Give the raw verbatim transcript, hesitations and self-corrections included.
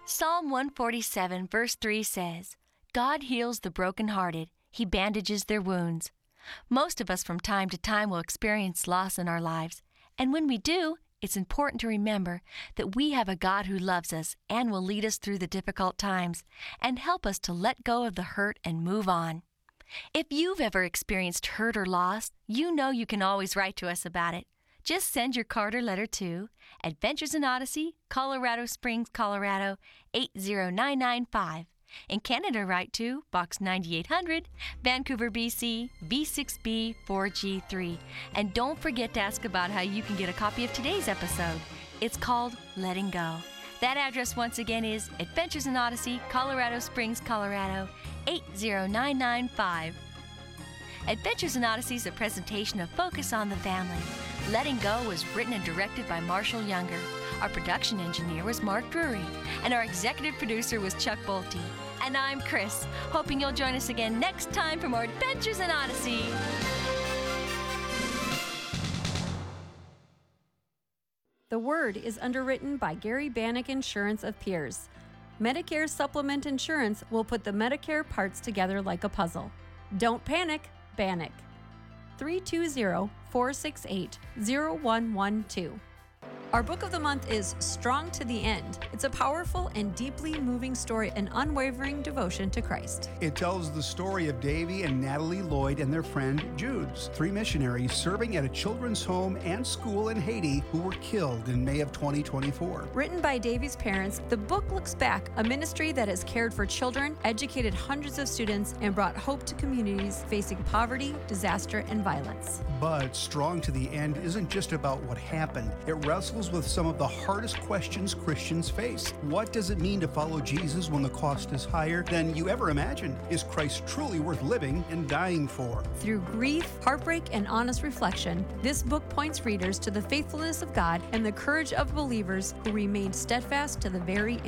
Psalm one forty-seven, verse three says, God heals the brokenhearted. He bandages their wounds. Most of us from time to time will experience loss in our lives. And when we do, it's important to remember that we have a God who loves us and will lead us through the difficult times and help us to let go of the hurt and move on. If you've ever experienced hurt or loss, you know you can always write to us about it. Just send your card or letter to Adventures in Odyssey, Colorado Springs, Colorado, eight zero nine nine five. In Canada, write to Box ninety-eight hundred, Vancouver, B C, B six B four G three. And don't forget to ask about how you can get a copy of today's episode. It's called Letting Go. That address once again is Adventures in Odyssey, Colorado Springs, Colorado, eight zero nine nine five. Adventures in Odyssey is a presentation of Focus on the Family. Letting Go was written and directed by Marshall Younger. Our production engineer was Mark Drury, and our executive producer was Chuck Bolte. And I'm Chris, hoping you'll join us again next time for more Adventures in Odyssey. The Word is underwritten by Gary Bannock Insurance of Pierce. Medicare Supplement Insurance will put the Medicare parts together like a puzzle. Don't panic, Bannock. three two zero, four six eight, zero one one two. Our book of the month is Strong to the End. It's a powerful and deeply moving story, an unwavering devotion to Christ. It tells the story of Davy and Natalie Lloyd and their friend Judes, three missionaries serving at a children's home and school in Haiti who were killed in May of twenty twenty-four. Written by Davy's parents, the book looks back, a ministry that has cared for children, educated hundreds of students, and brought hope to communities facing poverty, disaster, and violence. But Strong to the End isn't just about what happened. It wrestles with some of the hardest questions Christians face. What does it mean to follow Jesus when the cost is higher than you ever imagined? Is Christ truly worth living and dying for? Through grief, heartbreak, and honest reflection, this book points readers to the faithfulness of God and the courage of believers who remained steadfast to the very end.